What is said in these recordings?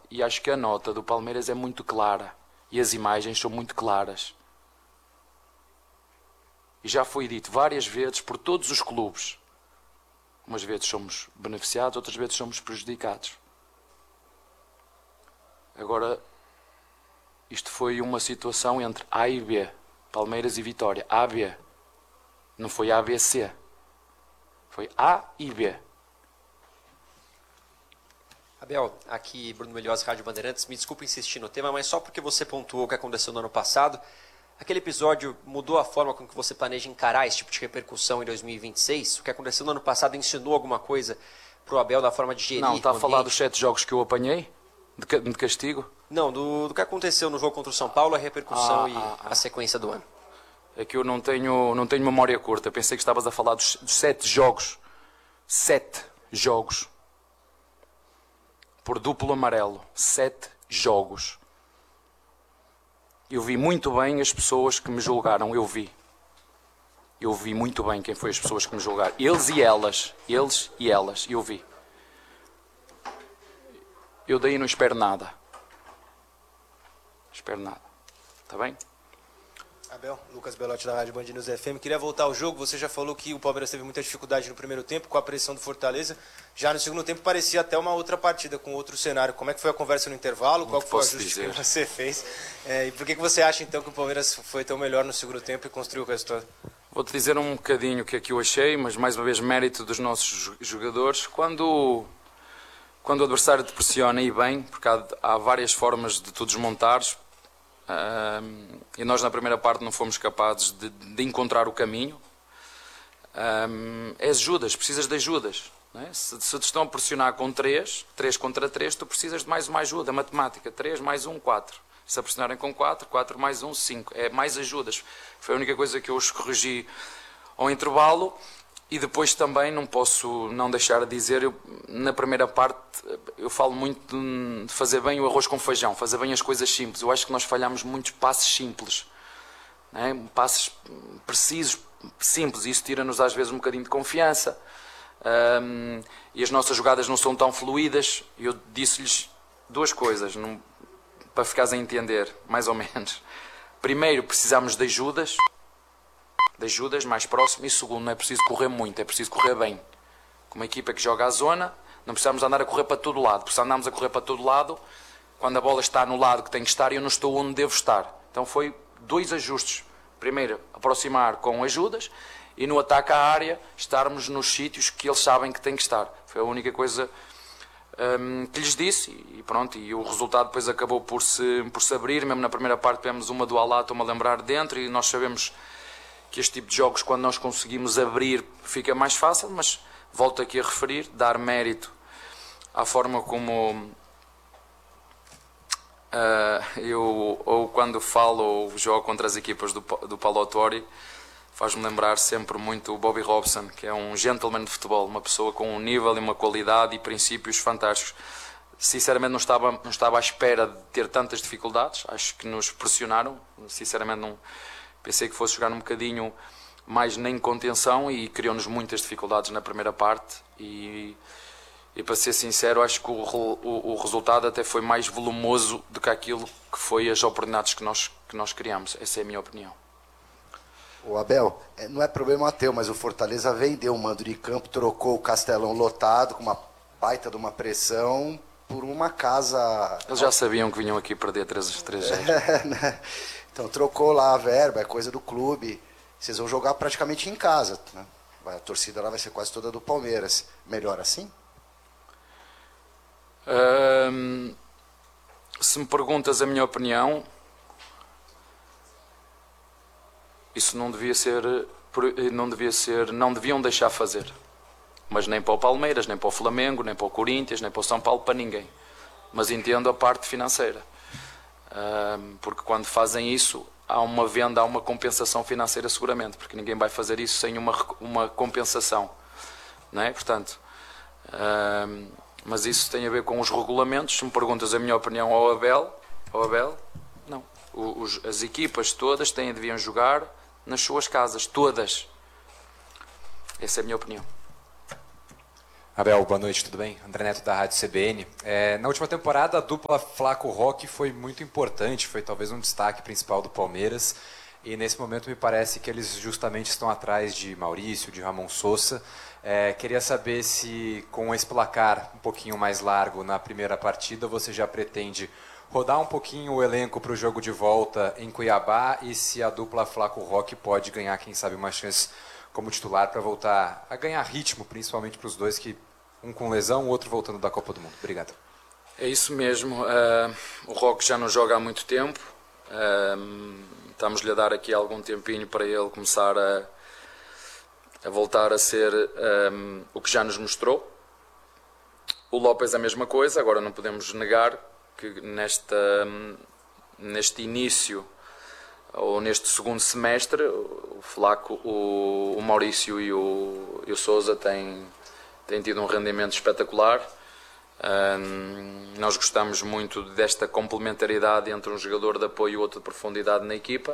e acho que a nota do Palmeiras é muito clara e as imagens são muito claras. E já foi dito várias vezes por todos os clubes. Umas vezes somos beneficiados, outras vezes somos prejudicados. Agora, isto foi uma situação entre A e B, Palmeiras e Vitória. A-B, não foi A-B-C. Foi A e B. Abel, aqui Bruno Melhose, Rádio Bandeirantes. Me desculpe insistir no tema, mas só porque você pontuou o que aconteceu no ano passado, aquele episódio mudou a forma com que você planeja encarar esse tipo de repercussão em 2026? O que aconteceu no ano passado ensinou alguma coisa para o Abel da forma de gerir? Não, está a falar dos 7 jogos que eu apanhei de castigo? Não, do que aconteceu no jogo contra o São Paulo, a repercussão a sequência do ano. É que eu não tenho memória curta. Pensei que estavas a falar dos 7 jogos. 7 jogos. Por duplo amarelo. 7 jogos. Eu vi muito bem as pessoas que me julgaram. Eu vi muito bem quem foi as pessoas que me julgaram. Eles e elas. Eu vi. Eu daí não espero nada. Espero nada. Está bem? Abel, Lucas Belotti da Rádio Band News FM. Queria voltar ao jogo. Você já falou que o Palmeiras teve muita dificuldade no primeiro tempo com a pressão do Fortaleza. Já no segundo tempo parecia até uma outra partida, com outro cenário. Como é que foi a conversa no intervalo? Qual foi o ajuste que você fez? E por que você acha então que o Palmeiras foi tão melhor no segundo tempo e construiu o resultado? Vou-te dizer um bocadinho o que é que eu achei, mas mais uma vez mérito dos nossos jogadores. Quando o adversário te pressiona e bem, porque há várias formas de tu desmontares, e nós na primeira parte não fomos capazes de encontrar o caminho. É ajudas, precisas de ajudas, não é? Se te estão a pressionar com 3 contra 3, tu precisas de mais uma ajuda, matemática, 3 mais 1, 4. Se a pressionarem com 4 mais 1, 5, é mais ajudas. Foi a única coisa que eu os corrigi ao intervalo. E depois também não posso não deixar de dizer, na primeira parte eu falo muito de fazer bem o arroz com feijão, fazer bem as coisas simples. Eu acho que nós falhamos muitos passes simples, não é? Passes precisos, simples, e isso tira-nos às vezes um bocadinho de confiança. E as nossas jogadas não são tão fluídas. Eu disse-lhes 2 coisas, para ficares a entender, mais ou menos. Primeiro, precisamos de ajudas mais próximo, e segundo, não é preciso correr muito, é preciso correr bem. Com uma equipa que joga à zona, não precisamos andar a correr para todo lado, porque se andarmos a correr para todo lado, quando a bola está no lado que tem que estar, eu não estou onde devo estar. Então foi 2 ajustes. Primeiro, aproximar com ajudas, e no ataque à área, estarmos nos sítios que eles sabem que têm que estar. Foi a única coisa que lhes disse, e pronto, e o resultado depois acabou por se abrir. Mesmo na primeira parte tivemos uma do Alá, estou-me a lembrar, dentro, e nós sabemos que este tipo de jogos, quando nós conseguimos abrir, fica mais fácil, mas volto aqui a referir, dar mérito à forma como ou quando falo ou jogo contra as equipas do Paulo Autori, faz-me lembrar sempre muito o Bobby Robson, que é um gentleman de futebol, uma pessoa com um nível e uma qualidade e princípios fantásticos. Sinceramente não estava à espera de ter tantas dificuldades, acho que nos pressionaram, sinceramente não... Pensei que fosse jogar um bocadinho mais nem contenção, e criou-nos muitas dificuldades na primeira parte, e para ser sincero, acho que o resultado até foi mais volumoso do que aquilo que foi as oportunidades que nós criamos. Essa é a minha opinião. O Abel, não é problema teu, mas o Fortaleza vendeu o mando de campo, trocou o Castelão lotado, com uma baita de uma pressão, por uma casa... Eles já sabiam que vinham aqui perder 3-0. Né? Então trocou lá a verba, é coisa do clube. Vocês vão jogar praticamente em casa, né? A torcida lá vai ser quase toda do Palmeiras. Melhor assim? Se me perguntas a minha opinião, isso não deviam deixar fazer. Mas nem para o Palmeiras, nem para o Flamengo, nem para o Corinthians, nem para o São Paulo, para ninguém. Mas entendo a parte financeira. Porque quando fazem isso, há uma venda, há uma compensação financeira seguramente, porque ninguém vai fazer isso sem uma compensação, não é? Portanto, mas isso tem a ver com os regulamentos. Se me perguntas a minha opinião ao Abel, não. As equipas todas deviam jogar nas suas casas, todas. Essa é a minha opinião. Abel, boa noite, tudo bem? André Neto da Rádio CBN. Na última temporada, a dupla Flaco-Roque foi muito importante, foi talvez um destaque principal do Palmeiras. E nesse momento me parece que eles justamente estão atrás de Maurício, de Ramon Sosa. Queria saber se com esse placar um pouquinho mais largo na primeira partida, você já pretende rodar um pouquinho o elenco para o jogo de volta em Cuiabá e se a dupla Flaco-Roque pode ganhar, quem sabe, uma chance como titular para voltar a ganhar ritmo, principalmente para os dois, que um com lesão, o outro voltando da Copa do Mundo. Obrigado. É isso mesmo. O Roque já não joga há muito tempo. Estamos-lhe a dar aqui algum tempinho para ele começar a voltar a ser o que já nos mostrou. O López a mesma coisa. Agora não podemos negar que neste início ou neste segundo semestre o Flaco, o Maurício e o Sousa têm tido um rendimento espetacular. Nós gostamos muito desta complementaridade entre um jogador de apoio e outro de profundidade na equipa.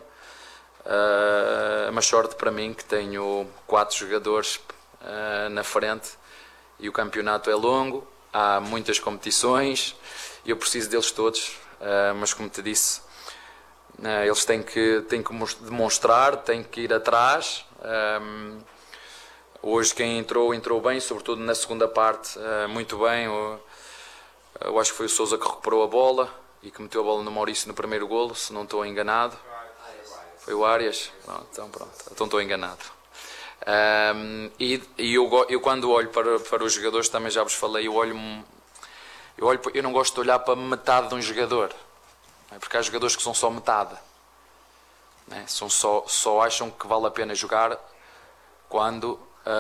É uma sorte para mim que tenho 4 jogadores na frente e o campeonato é longo, há muitas competições e eu preciso deles todos, mas como te disse, eles têm que demonstrar, têm que ir atrás. Hoje quem entrou bem, sobretudo na segunda parte, muito bem. Eu acho que foi o Sousa que recuperou a bola e que meteu a bola no Maurício no primeiro golo, se não estou enganado. Foi o Arias? Pronto, então estou enganado. Eu quando olho para os jogadores, também já vos falei, eu não gosto de olhar para metade de um jogador, porque há jogadores que são só metade, né? Só acham que vale a pena jogar quando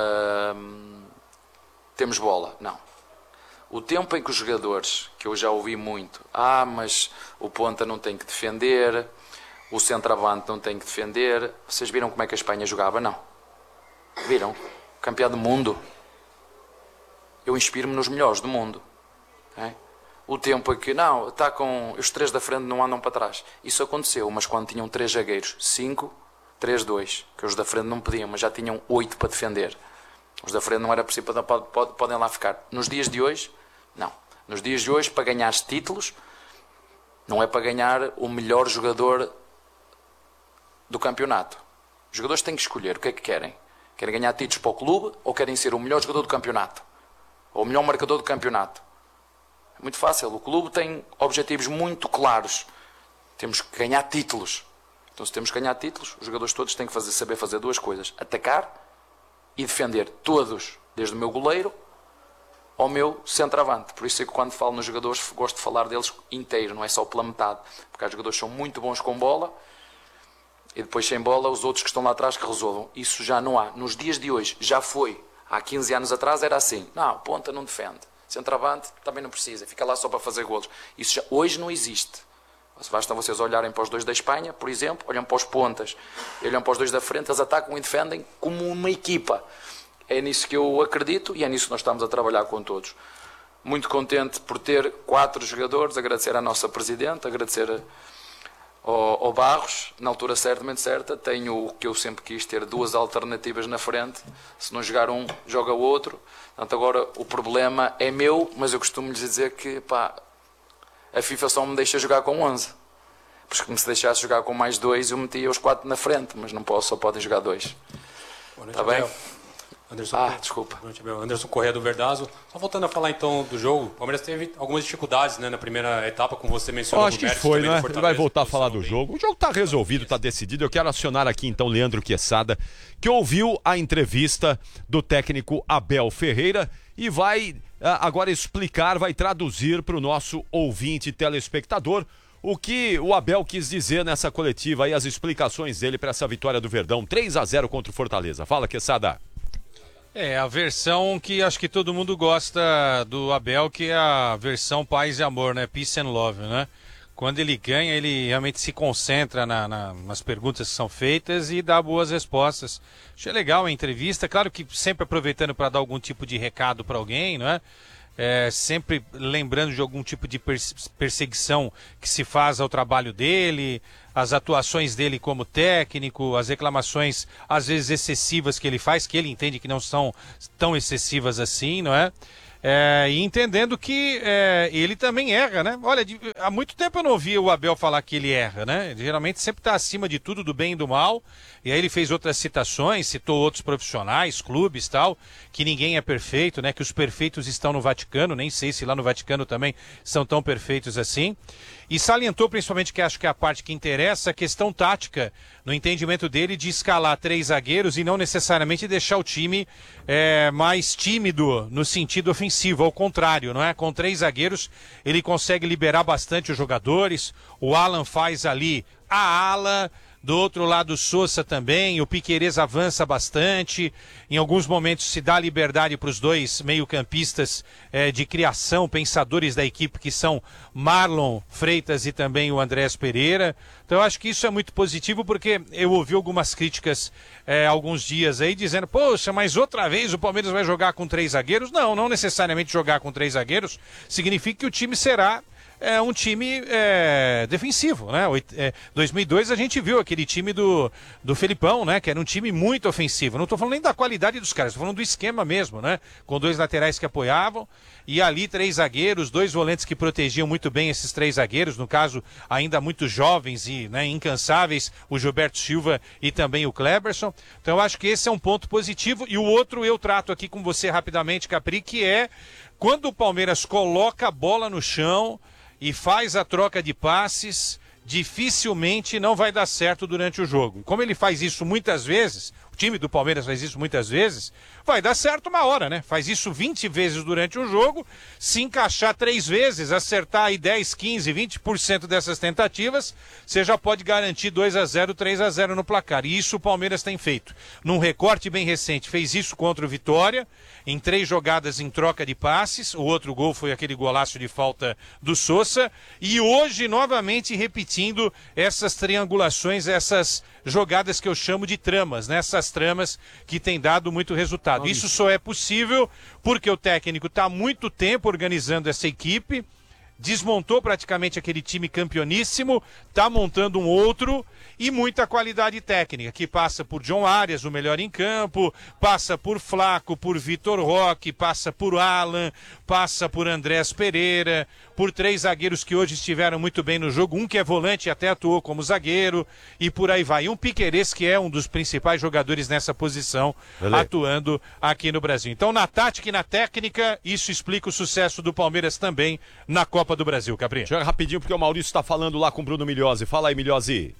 temos bola. Não. O tempo em que os jogadores, que eu já ouvi muito, mas o ponta não tem que defender, o centroavante não tem que defender. Vocês viram como é que a Espanha jogava? Não. Viram? Campeão do mundo. Eu inspiro-me nos melhores do mundo. É? O tempo em que, está com os 3 da frente não andam para trás. Isso aconteceu, mas quando tinham 3 zagueiros, 5, 3-2, que os da frente não podiam, mas já tinham 8 para defender. Os da frente não era possível, podem lá ficar. Nos dias de hoje, não. Nos dias de hoje, para ganhar títulos, não é para ganhar o melhor jogador do campeonato. Os jogadores têm que escolher o que é que querem. Querem ganhar títulos para o clube ou querem ser o melhor jogador do campeonato? Ou o melhor marcador do campeonato? É muito fácil. O clube tem objetivos muito claros. Temos que ganhar títulos. Então, se temos que ganhar títulos, os jogadores todos têm que saber fazer 2 coisas. Atacar e defender. Todos. Desde o meu goleiro ao meu centroavante. Por isso é que quando falo nos jogadores, gosto de falar deles inteiro, não é só pela metade. Porque há jogadores que são muito bons com bola e depois sem bola os outros que estão lá atrás que resolvam. Isso já não há. Nos dias de hoje, já foi. Há 15 anos atrás era assim. Ponta não defende. Centroavante também não precisa. Fica lá só para fazer golos. Isso já, hoje não existe. Basta vocês olharem para os 2 da Espanha, por exemplo, olham para os pontas, olham para os 2 da frente, eles atacam e defendem como uma equipa. É nisso que eu acredito e é nisso que nós estamos a trabalhar com todos. Muito contente por ter 4 jogadores, agradecer à nossa Presidente, agradecer ao Barros, na altura certamente certa. Tenho o que eu sempre quis, ter 2 alternativas na frente. Se não jogar um, joga o outro. Portanto, agora o problema é meu, mas eu costumo lhes dizer que a FIFA só me deixa jogar com 11. Porque se me deixasse jogar com mais 2, eu metia os 4 na frente, mas não posso, só podem jogar 2. Está bem? Anderson, desculpa. Anderson Corrêa do Verdazo. Só voltando a falar então do jogo, o Palmeiras teve algumas dificuldades, né, na primeira etapa, como você mencionou. Acho que foi, né? Ele vai voltar a falar do jogo. O jogo está resolvido, está decidido. Eu quero acionar aqui então Leandro Quesada, que ouviu a entrevista do técnico Abel Ferreira e vai agora explicar, vai traduzir para o nosso ouvinte telespectador o que o Abel quis dizer nessa coletiva e as explicações dele para essa vitória do Verdão 3-0 contra o Fortaleza. Fala, Quesada. A versão que acho que todo mundo gosta do Abel, que é a versão paz e amor, né? Peace and love, né? Quando ele ganha, ele realmente se concentra nas perguntas que são feitas e dá boas respostas. Achei legal a entrevista, claro que sempre aproveitando para dar algum tipo de recado para alguém, não é? sempre lembrando de algum tipo de perseguição que se faz ao trabalho dele, as atuações dele como técnico, as reclamações às vezes excessivas que ele faz, que ele entende que não são tão excessivas assim, não é? E entendendo que ele também erra, né? Olha, há muito tempo eu não ouvi o Abel falar que ele erra, né? Ele geralmente sempre está acima de tudo, do bem e do mal. E aí ele fez outras citações, citou outros profissionais, clubes e tal, que ninguém é perfeito, né? Que os perfeitos estão no Vaticano, nem sei se lá no Vaticano também são tão perfeitos assim. E salientou principalmente, que acho que é a parte que interessa, a questão tática, no entendimento dele, de escalar 3 zagueiros e não necessariamente deixar o time mais tímido no sentido ofensivo, ao contrário, não é? Com 3 zagueiros ele consegue liberar bastante os jogadores, o Alan faz ali a ala, do outro lado o Sousa também, o Piquerez avança bastante, em alguns momentos se dá liberdade para os 2 meio-campistas de criação, pensadores da equipe, que são Marlon Freitas e também o Andrés Pereira. Então eu acho que isso é muito positivo, porque eu ouvi algumas críticas alguns dias aí dizendo, poxa, mas outra vez o Palmeiras vai jogar com 3 zagueiros? Não necessariamente jogar com 3 zagueiros significa que o time será um time defensivo, né? 2002 a gente viu aquele time do Felipão, né? Que era um time muito ofensivo. Não estou falando nem da qualidade dos caras, estou falando do esquema mesmo, né? Com 2 laterais que apoiavam e ali 3 zagueiros, 2 volantes que protegiam muito bem esses 3 zagueiros, no caso ainda muito jovens e incansáveis, o Gilberto Silva e também o Kleberson. Então eu acho que esse é um ponto positivo. E o outro eu trato aqui com você rapidamente, Capri, que é quando o Palmeiras coloca a bola no chão e faz a troca de passes, dificilmente não vai dar certo durante o jogo. Como ele faz isso muitas vezes, o time do Palmeiras faz isso muitas vezes, vai dar certo uma hora, né? Faz isso 20 vezes durante um jogo, se encaixar 3 vezes, acertar aí 10, 15, 20% dessas tentativas, você já pode garantir 2-0, 3-0 no placar. E isso o Palmeiras tem feito. Num recorte bem recente, fez isso contra o Vitória, em 3 jogadas em troca de passes, o outro gol foi aquele golaço de falta do Sousa, e hoje novamente repetindo essas triangulações, essas jogadas que eu chamo de tramas, né? Essas tramas que têm dado muito resultado. Isso só é possível porque o técnico está há muito tempo organizando essa equipe, desmontou praticamente aquele time campeoníssimo, está montando um outro, e muita qualidade técnica, que passa por John Arias, o melhor em campo, passa por Flaco, por Vitor Roque, passa por Alan, passa por Andrés Pereira, por 3 zagueiros que hoje estiveram muito bem no jogo, um que é volante e até atuou como zagueiro, e por aí vai. E um Piquerez, que é um dos principais jogadores nessa posição, atuando aqui no Brasil. Então, na tática e na técnica, isso explica o sucesso do Palmeiras também na Copa do Brasil, Capri. Chega rapidinho, porque o Maurício está falando lá com o Bruno Migliozzi. Fala aí, Migliozzi.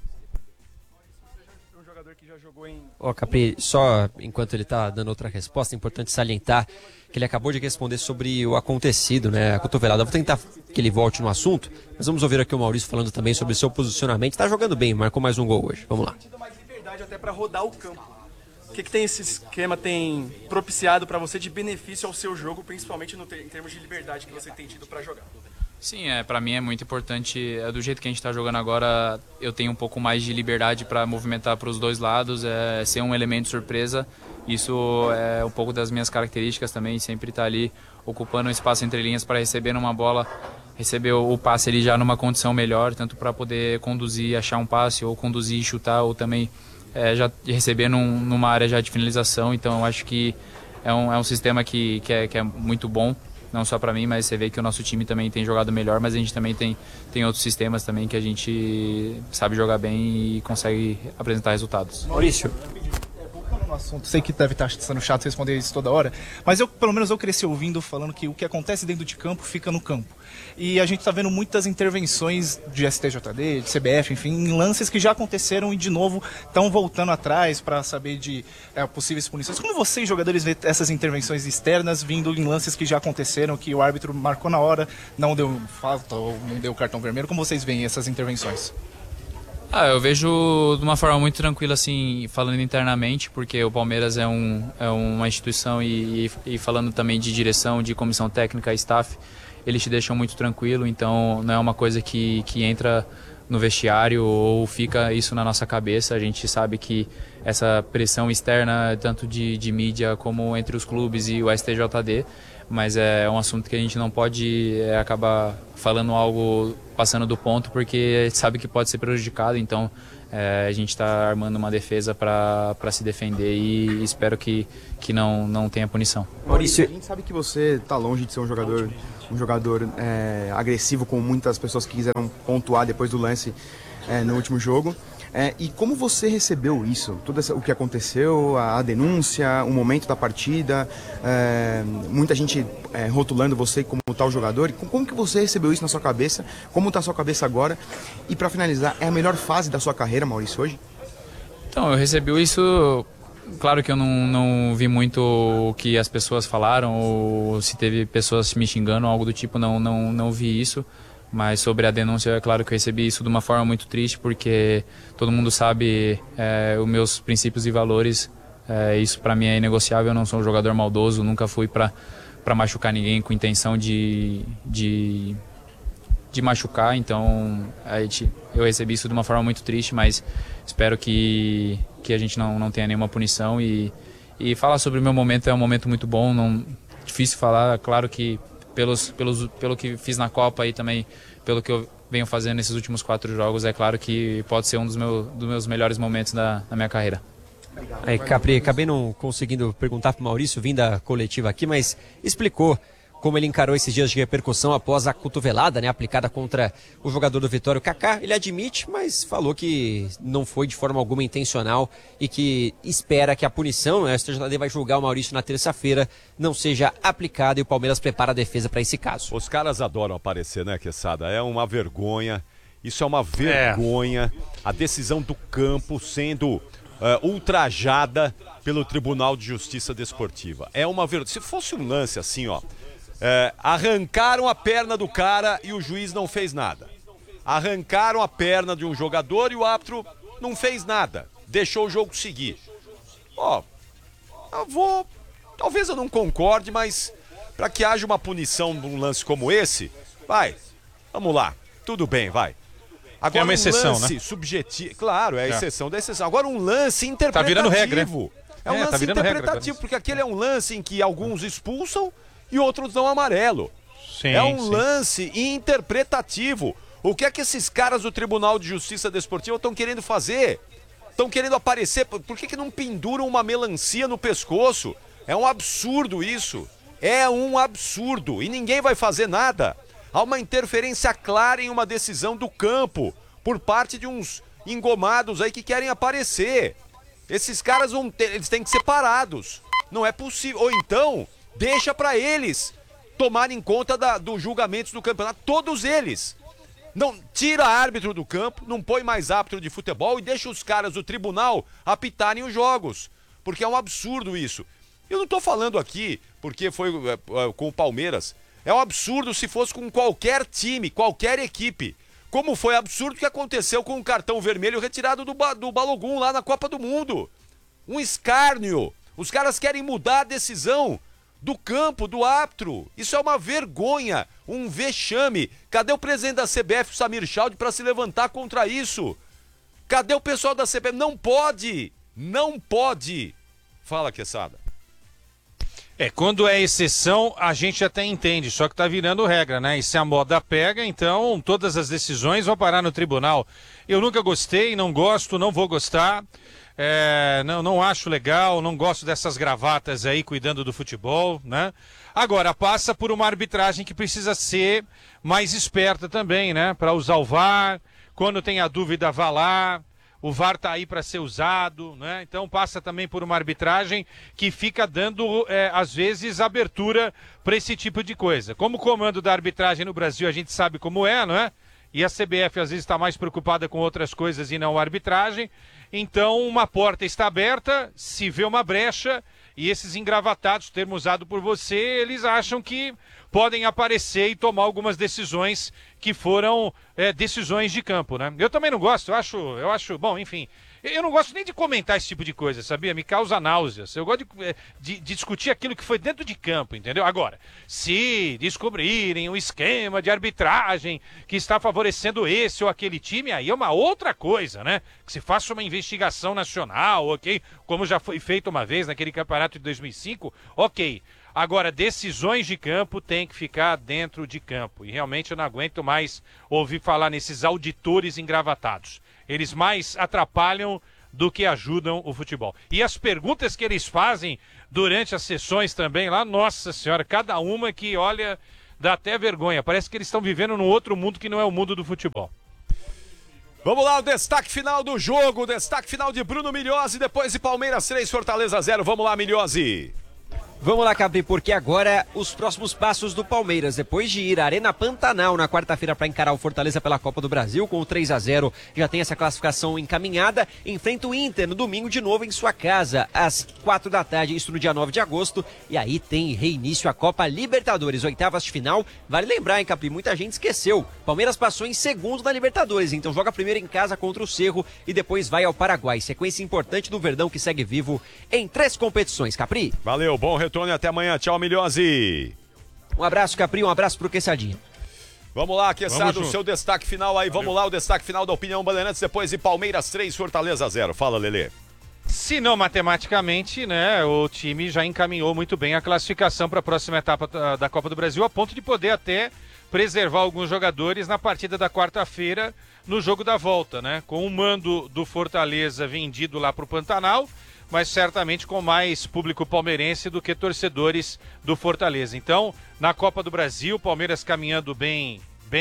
Capri, só enquanto ele está dando outra resposta, é importante salientar que ele acabou de responder sobre o acontecido, né, a cotovelada. Eu vou tentar que ele volte no assunto, mas vamos ouvir aqui o Maurício falando também sobre o seu posicionamento. Está jogando bem, marcou mais um gol hoje. Vamos lá. Mais liberdade até para rodar o campo. O que tem esse esquema tem propiciado para você de benefício ao seu jogo, principalmente em termos de liberdade que você tem tido para jogar? Sim, para mim é muito importante, do jeito que a gente está jogando agora, eu tenho um pouco mais de liberdade para movimentar para os 2 lados, ser um elemento surpresa, isso é um pouco das minhas características também, sempre estar ali ocupando um espaço entre linhas para receber uma bola, receber o passe ali já numa condição melhor, tanto para poder conduzir, achar um passe, ou conduzir e chutar, ou também já receber numa área já de finalização. Então eu acho que é um sistema que é muito bom, não só para mim, mas você vê que o nosso time também tem jogado melhor, mas a gente também tem outros sistemas também que a gente sabe jogar bem e consegue apresentar resultados. Maurício. Voltando no assunto, sei que deve estar sendo chato responder isso toda hora, mas pelo menos eu cresci ouvindo falando que o que acontece dentro de campo fica no campo. E a gente está vendo muitas intervenções de STJD, de CBF, enfim, em lances que já aconteceram e de novo estão voltando atrás para saber de possíveis punições. Como vocês, jogadores, vê essas intervenções externas vindo em lances que já aconteceram, que o árbitro marcou na hora, não deu falta ou não deu cartão vermelho? Como vocês veem essas intervenções? Eu vejo de uma forma muito tranquila, assim, falando internamente, porque o Palmeiras é uma instituição e falando também de direção, de comissão técnica, staff, eles te deixam muito tranquilo, então não é uma coisa que entra no vestiário ou fica isso na nossa cabeça. A gente sabe que essa pressão externa, tanto de mídia como entre os clubes e o STJD, mas é um assunto que a gente não pode acabar falando algo passando do ponto, porque a gente sabe que pode ser prejudicado, então a gente está armando uma defesa para se defender e espero que não tenha punição. Maurício, a gente sabe que você está longe de ser um jogador agressivo, como muitas pessoas que quiseram pontuar depois do lance no último jogo. E como você recebeu isso? Tudo o que aconteceu, a denúncia, o momento da partida, muita gente rotulando você como tal jogador. Como que você recebeu isso na sua cabeça? Como está a sua cabeça agora? E para finalizar, é a melhor fase da sua carreira, Maurício, hoje? Então, eu recebi isso... Claro que eu não vi muito o que as pessoas falaram, ou se teve pessoas me xingando, algo do tipo, não vi isso. Mas sobre a denúncia, é claro que eu recebi isso de uma forma muito triste, porque todo mundo sabe os meus princípios e valores. Isso para mim é inegociável, eu não sou um jogador maldoso, nunca fui para machucar ninguém com intenção de machucar. Então eu recebi isso de uma forma muito triste, mas espero que a gente não tenha nenhuma punição. E falar sobre o meu momento é um momento muito bom, difícil falar, claro que pelo que fiz na Copa e também pelo que eu venho fazendo nesses últimos 4 jogos, é claro que pode ser um dos meus melhores momentos da minha carreira. Aí, Capri, acabei não conseguindo perguntar para o Maurício, vim da coletiva aqui, mas explicou como ele encarou esses dias de repercussão após a cotovelada, né, aplicada contra o jogador do Vitória, o Kaká. Ele admite, mas falou que não foi de forma alguma intencional e que espera que a punição, né, o STJD vai julgar o Maurício na terça-feira, não seja aplicada, e o Palmeiras prepara a defesa para esse caso. Os caras adoram aparecer, né, Quesada? É uma vergonha, isso é uma vergonha, a decisão do campo sendo ultrajada pelo Tribunal de Justiça Desportiva. É uma vergonha. Se fosse um lance assim, ó, arrancaram a perna do cara e o juiz não fez nada. Arrancaram a perna de um jogador e o árbitro não fez nada. Deixou o jogo seguir. Talvez eu não concorde, mas para que haja uma punição num lance como esse, vamos lá, tudo bem, vai. Agora, é uma exceção, lance, né? Subjetivo, claro, é a exceção da exceção. Agora um lance interpretativo. Tá virando regra. É um lance interpretativo, porque aquele é um lance em que alguns expulsam e outros dão amarelo. Sim, um lance interpretativo. O que é que esses caras do Tribunal de Justiça Desportiva estão querendo fazer? Estão querendo aparecer? Por que não penduram uma melancia no pescoço? É um absurdo isso. É um absurdo. E ninguém vai fazer nada. Há uma interferência clara em uma decisão do campo por parte de uns engomados aí que querem aparecer. Esses caras eles têm que ser parados. Não é possível. Ou então, deixa para eles tomarem conta dos julgamentos do campeonato. Todos eles. Não tira árbitro do campo, não põe mais árbitro de futebol e deixa os caras do tribunal apitarem os jogos. Porque é um absurdo isso. Eu não estou falando aqui porque foi com o Palmeiras. É um absurdo se fosse com qualquer time, qualquer equipe. Como foi absurdo o que aconteceu com o cartão vermelho retirado do Balogun lá na Copa do Mundo. Um escárnio. Os caras querem mudar a decisão do campo, do árbitro. Isso é uma vergonha, um vexame. Cadê o presidente da CBF, Samir Chaldi, para se levantar contra isso? Cadê o pessoal da CBF? Não pode! Não pode! Fala, Quesada. Quando é exceção, a gente até entende, só que tá virando regra, né? E se a moda pega, então todas as decisões vão parar no tribunal. Eu nunca gostei, não gosto, não vou gostar. Não acho legal, não gosto dessas gravatas aí cuidando do futebol, né? Agora, passa por uma arbitragem que precisa ser mais esperta também, né? Para usar o VAR, quando tem a dúvida, vá lá. O VAR está aí para ser usado, né? Então passa também por uma arbitragem que fica dando, às vezes, abertura para esse tipo de coisa. Como o comando da arbitragem no Brasil a gente sabe como é, não é? E a CBF às vezes está mais preocupada com outras coisas e não a arbitragem. Então uma porta está aberta, se vê uma brecha, e esses engravatados, termo usado por você, eles acham que podem aparecer e tomar algumas decisões que foram decisões de campo, né? Eu também não gosto, eu acho, bom, enfim, eu não gosto nem de comentar esse tipo de coisa, sabia? Me causa náuseas. Eu gosto de discutir aquilo que foi dentro de campo, entendeu? Agora, se descobrirem um esquema de arbitragem que está favorecendo esse ou aquele time, aí é uma outra coisa, né? Que se faça uma investigação nacional, ok? Como já foi feito uma vez naquele campeonato de 2005, ok. Agora, decisões de campo tem que ficar dentro de campo. E realmente eu não aguento mais ouvir falar nesses auditores engravatados. Eles mais atrapalham do que ajudam o futebol. E as perguntas que eles fazem durante as sessões também lá, nossa senhora, cada uma que, olha, dá até vergonha. Parece que eles estão vivendo num outro mundo que não é o mundo do futebol. Vamos lá, o destaque final do jogo, o destaque final de Bruno Milhozzi, depois de Palmeiras 3, Fortaleza 0. Vamos lá, Milhozzi. Vamos lá, Capri, porque agora os próximos passos do Palmeiras, depois de ir à Arena Pantanal na quarta-feira para encarar o Fortaleza pela Copa do Brasil, com o 3-0, já tem essa classificação encaminhada, enfrenta o Inter no domingo de novo em sua casa, às 4 da tarde, isso no dia 9 de agosto, e aí tem reinício a Copa Libertadores, oitavas de final. Vale lembrar, hein, Capri, muita gente esqueceu, Palmeiras passou em segundo na Libertadores, então joga primeiro em casa contra o Cerro e depois vai ao Paraguai, sequência importante do Verdão que segue vivo em 3 competições, Capri. Valeu, bom retorno e até amanhã. Tchau, Milhozzi. Um abraço, Capri, um abraço pro Quessadinha. Vamos lá, Quessado, o seu destaque final aí. Vamos lá, o destaque final da Opinião Bandeirantes, depois de Palmeiras 3, Fortaleza 0. Fala, Lelê. Se não matematicamente, né, o time já encaminhou muito bem a classificação para a próxima etapa da Copa do Brasil, a ponto de poder até preservar alguns jogadores na partida da quarta-feira no jogo da volta, né? Com o mando do Fortaleza vendido lá para o Pantanal, mas certamente com mais público palmeirense do que torcedores do Fortaleza. Então, na Copa do Brasil, Palmeiras caminhando bem,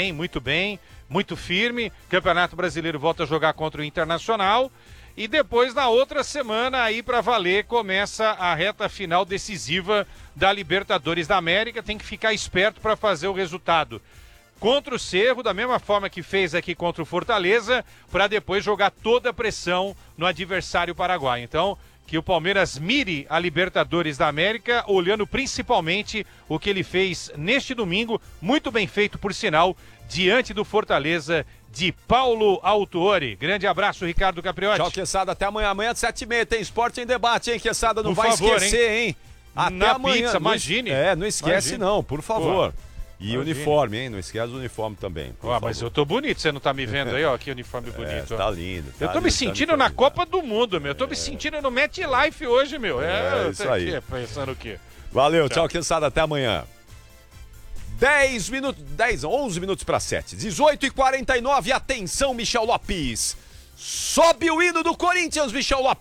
muito firme. Campeonato Brasileiro volta a jogar contra o Internacional. E depois, na outra semana, aí para valer, começa a reta final decisiva da Libertadores da América. Tem que ficar esperto para fazer o resultado contra o Cerro, da mesma forma que fez aqui contra o Fortaleza, para depois jogar toda a pressão no adversário paraguaio. Então, que o Palmeiras mire a Libertadores da América, olhando principalmente o que ele fez neste domingo, muito bem feito, por sinal, diante do Fortaleza de Paulo Autuori. Grande abraço, Ricardo Capriotti. Tchau, Quessada, até amanhã. Amanhã às 7h30 tem Esporte em Debate, hein, Quessada? Não vai esquecer, hein? Até Na amanhã. pizza, imagine. Não esquece Imagine. não, por favor. Pô. E uniforme, hein? Não esquece o uniforme também. Mas eu tô bonito, você não tá me vendo aí, ó, que uniforme bonito. Tá lindo. Eu tô me sentindo na Copa do Mundo, meu. Eu tô me sentindo no Match Life hoje, meu. É isso aí. Pensando o quê? Valeu, tchau, Quessada, até amanhã. 11 minutos para 7. 18h49, atenção, Michel Lopes. Sobe o hino do Corinthians, Michel Lopes.